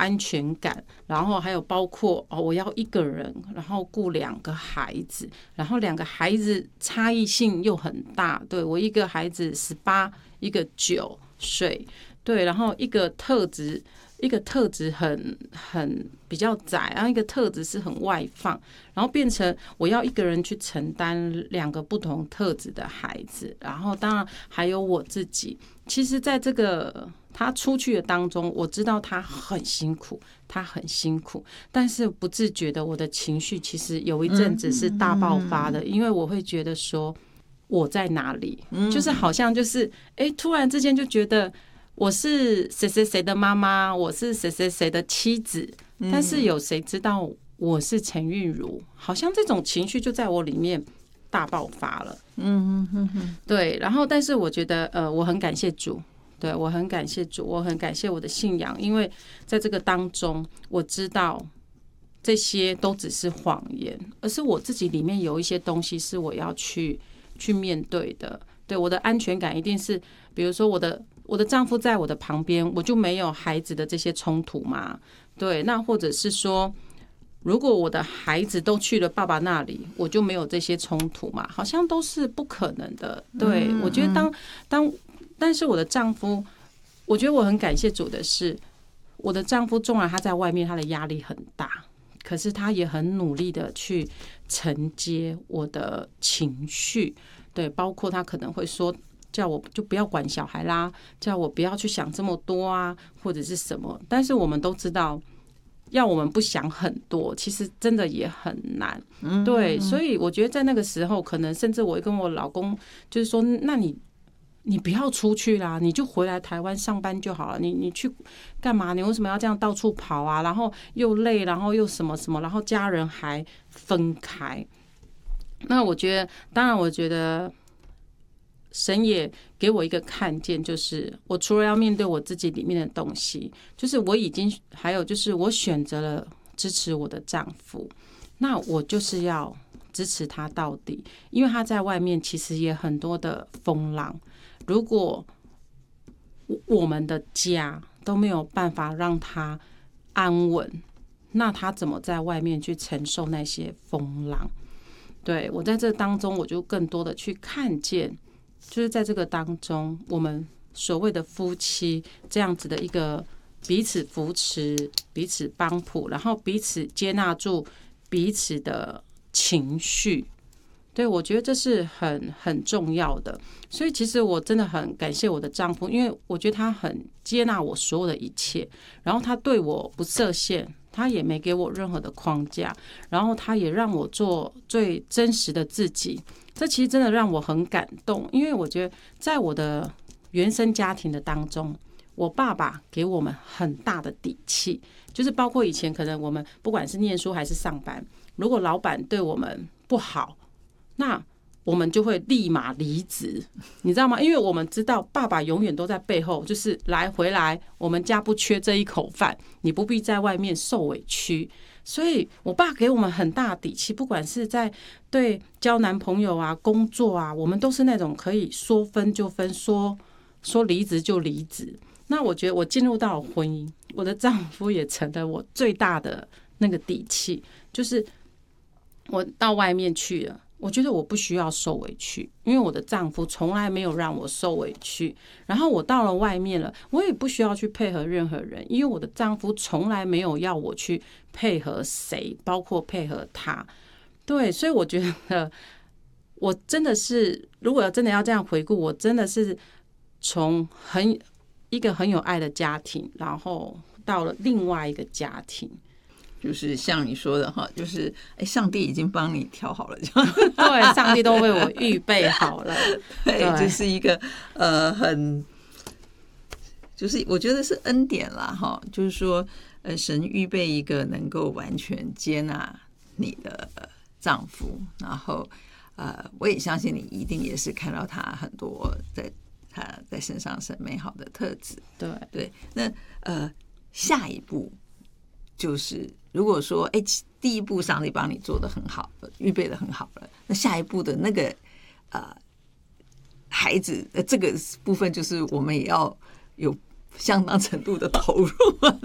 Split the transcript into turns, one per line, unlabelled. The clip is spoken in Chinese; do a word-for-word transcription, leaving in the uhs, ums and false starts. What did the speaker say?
安全感，然后还有包括哦，我要一个人，然后顾两个孩子，然后两个孩子差异性又很大，对，我一个孩子十八，一个九岁，对，然后一个特质。一个特质很很比较窄，然后一个特质是很外放，然后变成我要一个人去承担两个不同特质的孩子，然后当然还有我自己。其实，在这个他出去的当中，我知道他很辛苦，他很辛苦，但是不自觉的，我的情绪其实有一阵子是大爆发的，因为我会觉得说我在哪里，就是好像就是哎，突然之间就觉得。我是谁谁谁的妈妈，我是谁谁谁的妻子，但是有谁知道我是陈韵如？好像这种情绪就在我里面大爆发了。嗯嗯嗯，对。然后，但是我觉得，呃，我很感谢主，对我很感谢主，我很感谢我的信仰，因为在这个当中，我知道这些都只是谎言，而是我自己里面有一些东西是我要去去面对的。对，我的安全感一定是，比如说我的。我的丈夫在我的旁边，我就没有孩子的这些冲突嘛？对，那或者是说，如果我的孩子都去了爸爸那里，我就没有这些冲突嘛？好像都是不可能的。对，我觉得当当，但是我的丈夫，我觉得我很感谢主的是，我的丈夫纵然他在外面他的压力很大，可是他也很努力的去承接我的情绪。对，包括他可能会说。叫我就不要管小孩啦，叫我不要去想这么多啊，或者是什么。但是我们都知道，要我们不想很多，其实真的也很难。对，所以我觉得在那个时候，可能甚至我跟我老公就是说，那你你不要出去啦，你就回来台湾上班就好了。你你去干嘛？你为什么要这样到处跑啊？然后又累，然后又什么什么，然后家人还分开。那我觉得，当然，我觉得。神也给我一个看见，就是我除了要面对我自己里面的东西，就是我已经还有就是我选择了支持我的丈夫，那我就是要支持他到底，因为他在外面其实也很多的风浪，如果我们的家都没有办法让他安稳，那他怎么在外面去承受那些风浪？对，我在这当中，我就更多的去看见。就是在这个当中，我们所谓的夫妻这样子的一个彼此扶持、彼此帮扶，然后彼此接纳住彼此的情绪，对，我觉得这是很很重要的。所以其实我真的很感谢我的丈夫，因为我觉得他很接纳我所有的一切，然后他对我不设限。他也没给我任何的框架，然后他也让我做最真实的自己，这其实真的让我很感动，因为我觉得在我的原生家庭的当中，我爸爸给我们很大的底气，就是包括以前可能我们不管是念书还是上班，如果老板对我们不好，那我们就会立马离职，你知道吗？因为我们知道爸爸永远都在背后，就是来回来，我们家不缺这一口饭，你不必在外面受委屈。所以我爸给我们很大底气，不管是在对交男朋友啊、工作啊，我们都是那种可以说分就分，说说离职就离职。那我觉得我进入到了婚姻，我的丈夫也成了我最大的那个底气，就是我到外面去了。我觉得我不需要受委屈，因为我的丈夫从来没有让我受委屈。然后我到了外面了，我也不需要去配合任何人，因为我的丈夫从来没有要我去配合谁，包括配合他。对，所以我觉得我真的是，如果真的要这样回顾，我真的是从很一个很有爱的家庭，然后到了另外一个家庭。
就是像你说的哈，就是哎，上帝已经帮你调好了，
对，上帝都为我预备好了，
对，就是一个呃很，就是我觉得是恩典啦哈，就是说呃神预备一个能够完全接纳你的丈夫，然后呃我也相信你一定也是看到他很多在他在身上是美好的特质，
对
对，那呃下一步就是。如果说哎，第一步上帝帮你做得很好，预备得很好了，那下一步的那个呃孩子的这个部分，就是我们也要有相当程度的投入。